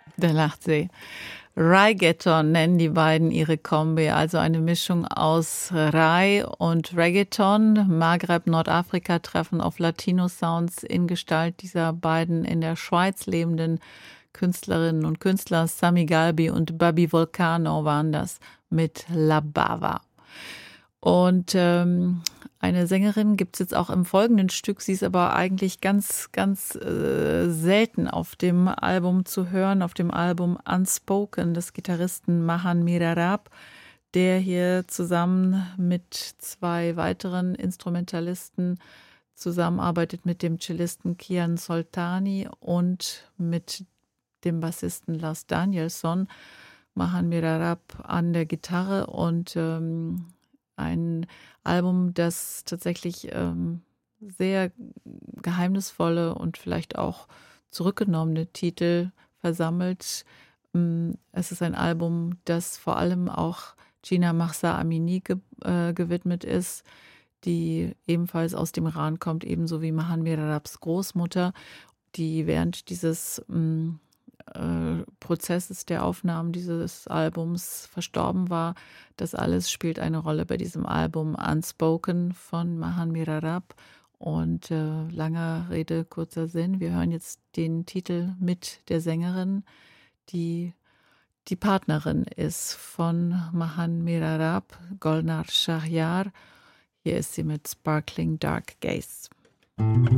Da lacht sie. Reggaeton nennen die beiden ihre Kombi, also eine Mischung aus Rai und Reggaeton. Maghreb, Nordafrika treffen auf Latino-Sounds in Gestalt dieser beiden in der Schweiz lebenden Künstlerinnen und Künstler. Sami Galbi und Bobby Vulcano waren das mit La Bava. Und eine Sängerin gibt es jetzt auch im folgenden Stück. Sie ist aber eigentlich ganz selten auf dem Album zu hören, auf dem Album Unspoken des Gitarristen Mahan Mirarab, der hier zusammen mit zwei weiteren Instrumentalisten zusammenarbeitet, mit dem Cellisten Kian Soltani und mit dem Bassisten Lars Danielsson. Mahan Mirarab an der Gitarre und ein Album, das tatsächlich sehr geheimnisvolle und vielleicht auch zurückgenommene Titel versammelt. Es ist ein Album, das vor allem auch Gina Mahsa Amini gewidmet ist, die ebenfalls aus dem Iran kommt, ebenso wie Mahan Mirarabs Großmutter, die während dieses Prozesses der Aufnahmen dieses Albums verstorben war. Das alles spielt eine Rolle bei diesem Album Unspoken von Mahan Mirarab. Und langer Rede, kurzer Sinn. Wir hören jetzt den Titel mit der Sängerin, die die Partnerin ist von Mahan Mirarab, Golnar Shahyar. Hier ist sie mit Sparkling Dark Gaze.